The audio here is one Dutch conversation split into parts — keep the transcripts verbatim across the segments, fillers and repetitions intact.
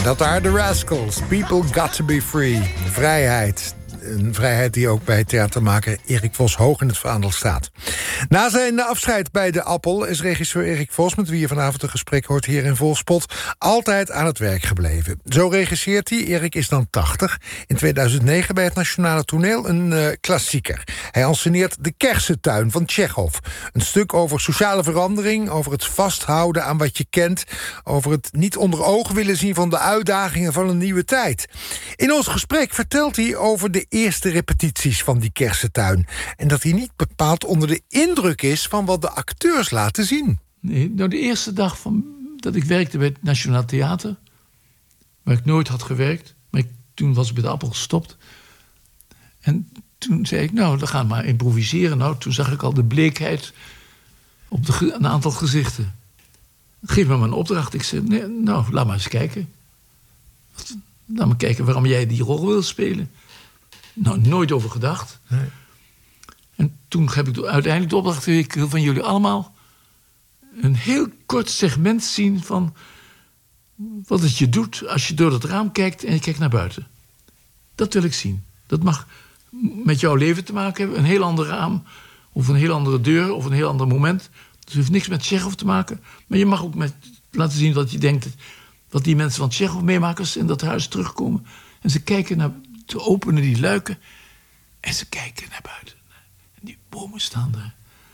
Dat waren de Rascals. People got to be free. Vrijheid. Een vrijheid die ook bij theatermaker Erik Vos hoog in het vaandel staat. Na zijn afscheid bij de Appel is regisseur Erik Vos, met wie je vanavond een gesprek hoort hier in Volspot, altijd aan het werk gebleven. Zo regisseert hij, Erik is dan tachtig, in tweeduizend negen bij het Nationale Toneel een uh, klassieker. Hij anceneert De Kersentuin van Tsjechov. Een stuk over sociale verandering, over het vasthouden aan wat je kent, over het niet onder ogen willen zien van de uitdagingen van een nieuwe tijd. In ons gesprek vertelt hij over de eerste repetities van Die Kersentuin. En dat hij niet bepaald onder de indruk is van wat de acteurs laten zien. Nee, nou de eerste dag van, dat ik werkte bij het Nationaal Theater, waar ik nooit had gewerkt, maar ik, toen was ik bij de Appel gestopt. En toen zei ik, nou, dan gaan we maar improviseren. Nou, toen zag ik al de bleekheid op de, een aantal gezichten. Geef me maar een opdracht. Ik zei, nee, nou, laat maar eens kijken. Laat maar kijken waarom jij die rol wil spelen. Nou, nooit over gedacht. Nee. En toen heb ik uiteindelijk de opdracht gekregen, ik wil van jullie allemaal een heel kort segment zien van wat het je doet als je door het raam kijkt en je kijkt naar buiten. Dat wil ik zien. Dat mag met jouw leven te maken hebben. Een heel ander raam, of een heel andere deur, of een heel ander moment. Het heeft niks met Tsjechov te maken. Maar je mag ook met laten zien wat je denkt, wat die mensen van Tsjechov meemaken als ze in dat huis terugkomen. En ze kijken naar, ze openen die luiken en ze kijken naar buiten. En die bomen staan daar.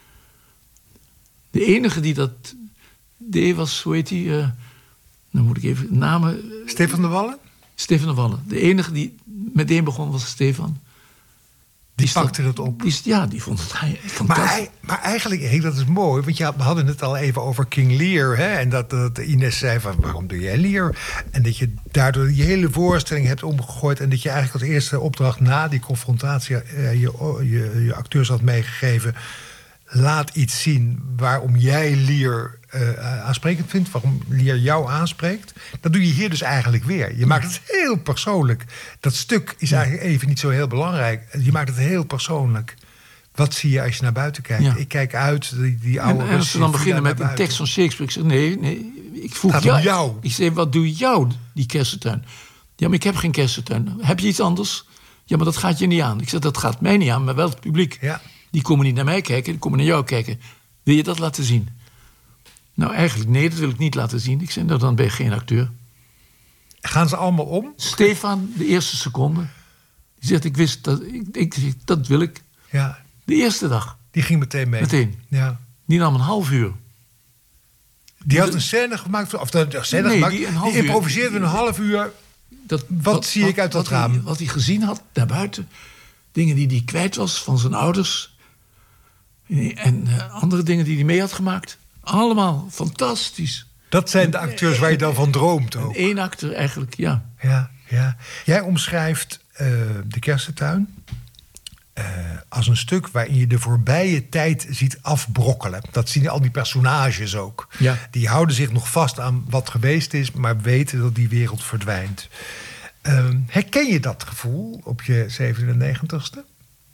De enige die dat deed was, hoe heet die? Uh, dan moet ik even namen. Stefan de Wallen? Stefan de Wallen. De enige die meteen begon was Stefan. Die, die pakte het op. Die, ja, die vond het fantastisch. Maar, maar eigenlijk, hey, dat is mooi. Want ja, we hadden het al even over King Lear. Hè, en dat, dat Ines zei van, waarom doe jij Lear? En dat je daardoor je hele voorstelling hebt omgegooid. En dat je eigenlijk als eerste opdracht na die confrontatie uh, je, je, je acteurs had meegegeven. Laat iets zien waarom jij Lear uh, aansprekend vindt. Waarom Lear jou aanspreekt. Dat doe je hier dus eigenlijk weer. Je maakt het heel persoonlijk. Dat stuk is eigenlijk even niet zo heel belangrijk. Je maakt het heel persoonlijk. Wat zie je als je naar buiten kijkt? Ja. Ik kijk uit, die, die oude... En, en als we dan beginnen met een tekst van Shakespeare... ik zeg, nee, nee, ik vroeg jou, jou. Ik zeg, wat doe jou, die kersentuin? Ja, maar ik heb geen kersentuin. Heb je iets anders? Ja, maar dat gaat je niet aan. Ik zeg, dat gaat mij niet aan, maar wel het publiek. Ja. Die komen niet naar mij kijken, die komen naar jou kijken. Wil je dat laten zien? Nou, eigenlijk nee, dat wil ik niet laten zien. Ik zeg, nou, dan ben je geen acteur. Gaan ze allemaal om? Stefan, de eerste seconde. Die zegt, ik wist dat, ik, ik, dat wil ik. Ja. De eerste dag. Die ging meteen mee? Meteen. Ja. Die nam een half uur. Die had een scène gemaakt, of een scène nee, gemaakt, die, die improviseerde een half uur. Dat, wat, wat zie wat, ik uit dat wat raam? Hij, wat hij gezien had daarbuiten. Dingen die hij kwijt was van zijn ouders. En uh, andere dingen die hij mee had gemaakt. Allemaal fantastisch. Dat zijn de acteurs waar je dan van droomt ook. Eén acteur eigenlijk, ja. Ja, ja. Jij omschrijft uh, De Kersentuin uh, als een stuk waarin je de voorbije tijd ziet afbrokkelen. Dat zien al die personages ook. Ja. Die houden zich nog vast aan wat geweest is, maar weten dat die wereld verdwijnt. Uh, herken je dat gevoel op je zevenennegentigste?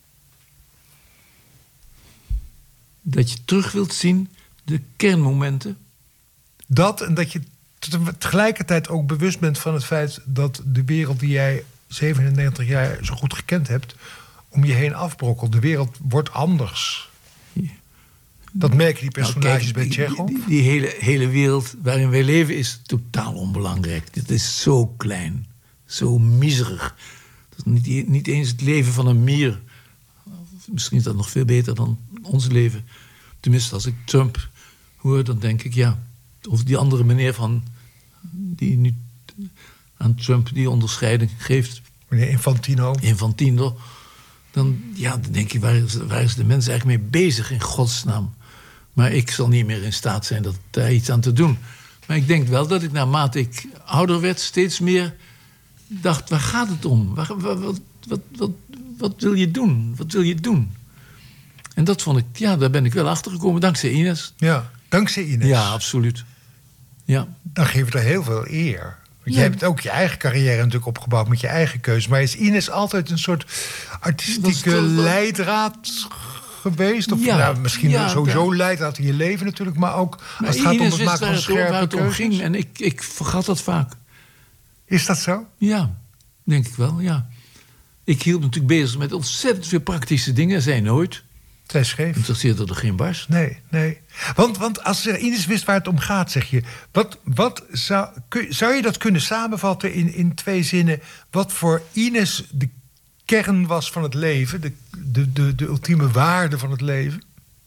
Dat je terug wilt zien, de kernmomenten. Dat, en dat je tegelijkertijd ook bewust bent van het feit dat de wereld die jij zevenennegentig jaar zo goed gekend hebt, om je heen afbrokkelt. De wereld wordt anders. Ja. Dat merken die personages nou, kijk, bij Tsjechov. Die, die, die hele, hele wereld waarin wij leven is totaal onbelangrijk. Het is zo klein, zo miserig. Dat is niet, niet eens het leven van een mier. Misschien is dat nog veel beter dan ons leven. Tenminste, als ik Trump hoor, dan denk ik, ja. Of die andere meneer van die nu aan Trump die onderscheiding geeft. Meneer Infantino. Infantino. Dan, ja, dan denk je, waar is, waar is de mens eigenlijk mee bezig in godsnaam? Maar ik zal niet meer in staat zijn dat, daar iets aan te doen. Maar ik denk wel dat ik naarmate ik ouder werd steeds meer dacht, waar gaat het om? Waar, wat, wat, wat, wat, wat wil je doen? Wat wil je doen? En dat vond ik, ja, daar ben ik wel achter gekomen dankzij Ines. Ja, dankzij Ines. Ja, absoluut. Ja. Dan geef je er heel veel eer. Want ja. Je hebt ook je eigen carrière natuurlijk opgebouwd met je eigen keuze. Maar is Ines altijd een soort artistieke wel, leidraad geweest? Of ja, nou, misschien ja, sowieso ja. leidraad in je leven natuurlijk. Maar ook maar als het gaat Ines om het maken van scherpe waar het om keuzes. ging. En ik, ik vergat dat vaak. Is dat zo? Ja, denk ik wel, ja. Ik hield me natuurlijk bezig met ontzettend veel praktische dingen. Zij nooit. Zij schreef. Interesseerde er geen barst. Nee, nee. Want, want als Ines wist waar het om gaat, zeg je... Wat, wat zou, kun, zou je dat kunnen samenvatten in, in twee zinnen... wat voor Ines de kern was van het leven... de, de, de, de ultieme waarde van het leven?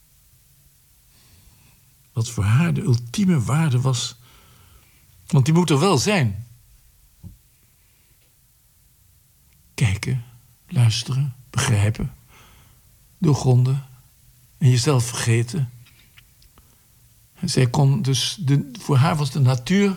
Wat voor haar de ultieme waarde was... Want die moet er wel zijn. Kijken, luisteren, begrijpen... doorgronden en jezelf vergeten. En zij kon dus de, voor haar was de natuur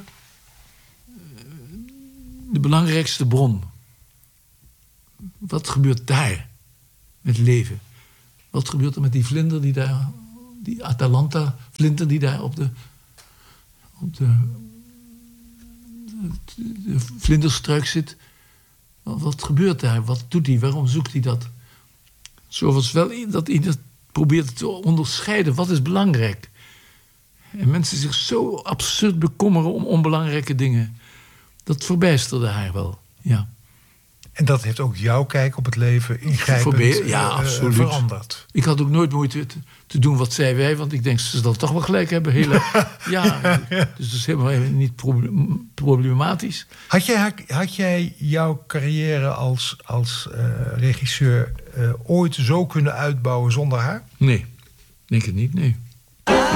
de belangrijkste bron. Wat gebeurt daar met leven? Wat gebeurt er met die vlinder die daar, die Atalanta-vlinder die daar op de, op de, de, de vlinderstruik zit? Wat gebeurt daar? Wat doet hij? Waarom zoekt hij dat? Zo was wel dat ieder probeert te onderscheiden. Wat is belangrijk? En mensen zich zo absurd bekommeren om onbelangrijke dingen. Dat verbijsterde haar wel, ja. En dat heeft ook jouw kijk op het leven ingrijpend Verbe- ja, uh, absoluut. veranderd. Ik had ook nooit moeite te, te doen wat zij wij. Want ik denk, ze zal toch wel gelijk hebben. Hele, ja, dus dat is helemaal niet problematisch. Had jij, had jij jouw carrière als, als uh, regisseur uh, ooit zo kunnen uitbouwen zonder haar? Nee, denk het niet, nee.